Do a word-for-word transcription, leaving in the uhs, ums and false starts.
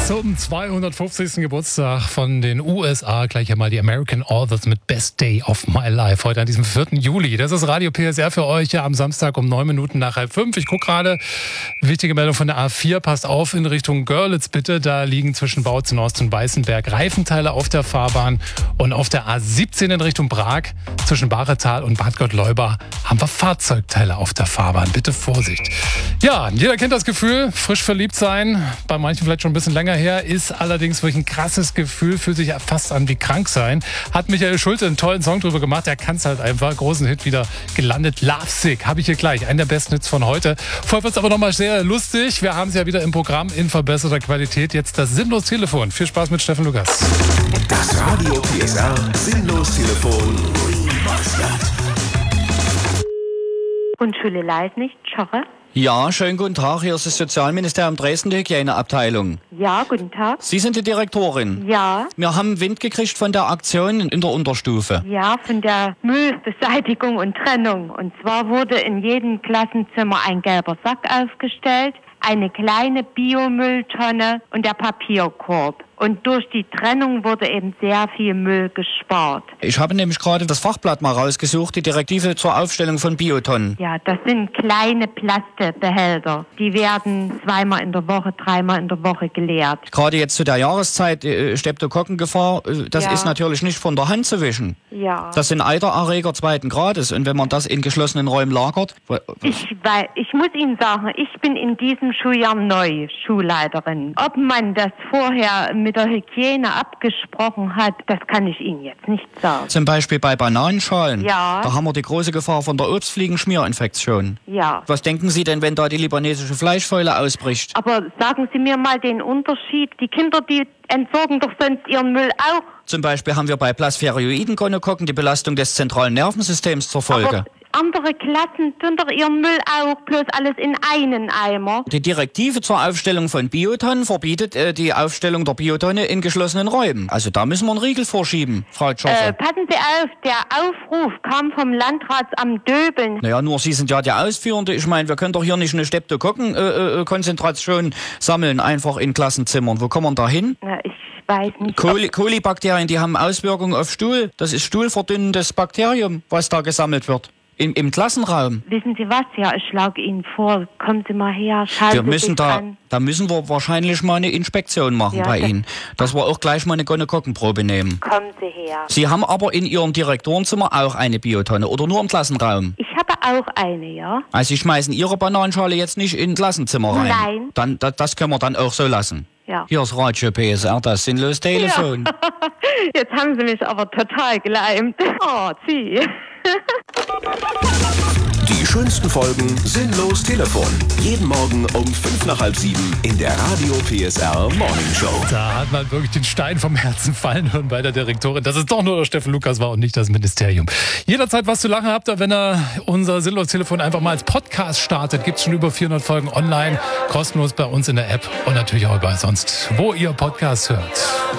Zum zweihundertfünfzigsten Geburtstag von den U S A gleich einmal die American Authors mit Best Day of My Life. Heute an diesem vierten Juli. Das ist Radio P S R für euch ja am Samstag um neun Minuten nach halb fünf. Ich gucke gerade, wichtige Meldung von der A vier. Passt auf in Richtung Görlitz bitte. Da liegen zwischen Bautzen-Ost und Weißenberg Reifenteile auf der Fahrbahn. Und auf der A siebzehn in Richtung Prag zwischen Baretal und Bad Gottleuba haben wir Fahrzeugteile auf der Fahrbahn. Bitte Vorsicht. Ja, jeder kennt das Gefühl, frisch verliebt sein. Bei manchen vielleicht schon ein bisschen länger her, ist allerdings wirklich ein krasses Gefühl, fühlt sich ja fast an wie krank sein. Hat Michael Schulze einen tollen Song drüber gemacht, der kann es halt einfach. Großen Hit wieder gelandet. Love Sick habe ich hier gleich, einen der besten Hits von heute. Vorher wird es aber nochmal sehr lustig. Wir haben es ja wieder im Programm in verbesserter Qualität. Jetzt das Sinnlos-Telefon. Viel Spaß mit Steffen Lukas. Das Radio P S R Sinnlos-Telefon. Grundschule Leisnig, Schorre. Ja, schönen guten Tag. Hier ist das Sozialministerium Dresden, die Hygieneabteilung. Ja, guten Tag. Sie sind die Direktorin. Ja. Wir haben Wind gekriegt von der Aktion in der Unterstufe. Ja, von der Müllbeseitigung und Trennung. Und zwar wurde in jedem Klassenzimmer ein gelber Sack aufgestellt, eine kleine Biomülltonne und der Papierkorb. Und durch die Trennung wurde eben sehr viel Müll gespart. Ich habe nämlich gerade das Fachblatt mal rausgesucht, die Direktive zur Aufstellung von Biotonnen. Ja, das sind kleine Plastebehälter. Die werden zweimal in der Woche, dreimal in der Woche geleert. Gerade jetzt zu der Jahreszeit, äh, Streptokokkengefahr, äh, das ja. ist natürlich nicht von der Hand zu wischen. Ja. Das sind Eitererreger zweiten Grades. Und wenn man das in geschlossenen Räumen lagert... Ich, weil, ich muss Ihnen sagen, ich bin in diesem Schuljahr neu Schulleiterin. Ob man das vorher mit der Hygiene abgesprochen hat, das kann ich Ihnen jetzt nicht sagen. Zum Beispiel bei Bananenschalen. Ja. Da haben wir die große Gefahr von der Obstfliegenschmierinfektion. Ja. Was denken Sie denn, wenn da die libanesische Fleischfäule ausbricht? Aber sagen Sie mir mal den Unterschied. Die Kinder, die entsorgen doch sonst ihren Müll auch. Zum Beispiel haben wir bei Plasmodioiden-Gonokokken die Belastung des zentralen Nervensystems zur Folge. Aber andere Klassen tun doch ihren Müll auch, bloß alles in einen Eimer. Die Direktive zur Aufstellung von Biotonnen verbietet äh, die Aufstellung der Biotonne in geschlossenen Räumen. Also da müssen wir einen Riegel vorschieben, Frau Tschoffe. Äh, passen Sie auf, der Aufruf kam vom Landratsamt Döbeln. Naja, nur Sie sind ja der Ausführende. Ich meine, wir können doch hier nicht eine Streptokokken-Konzentration äh, äh, sammeln, einfach in Klassenzimmern. Wo kommen wir da hin? Na, ich weiß nicht. Coli- Kolibakterien, die haben Auswirkungen auf Stuhl. Das ist stuhlverdünnendes Bakterium, was da gesammelt wird. Im, Im Klassenraum. Wissen Sie was? Ja, ich schlage Ihnen vor, kommen Sie mal her, schalten Wir müssen sich da, an. da müssen wir wahrscheinlich mal eine Inspektion machen Ja, bei das- Ihnen. Dass wir auch gleich mal eine Gonokokkenprobe nehmen. Kommen Sie her. Sie haben aber in Ihrem Direktorenzimmer auch eine Biotonne oder nur im Klassenraum? Ich habe auch eine, ja? Also Sie schmeißen Ihre Bananenschale jetzt nicht in ein Klassenzimmer rein? Nein. Dann, das, das können wir dann auch so lassen. Ja. Hier ist Radio P S R, das sinnlos Telefon. Ja. Jetzt haben Sie mich aber total geleimt. Oh, Sie. Die schönsten Folgen Sinnlos Telefon. Jeden Morgen um fünf nach halb sieben in der Radio P S R Morning Show. Da hat man wirklich den Stein vom Herzen fallen hören bei der Direktorin, dass es doch nur der Steffen Lukas war und nicht das Ministerium. Jederzeit was zu lachen habt ihr, wenn ihr unser Sinnlos-Telefon einfach mal als Podcast startet. Gibt es schon über vierhundert Folgen online, kostenlos bei uns in der App und natürlich auch bei sonst, wo ihr Podcasts hört.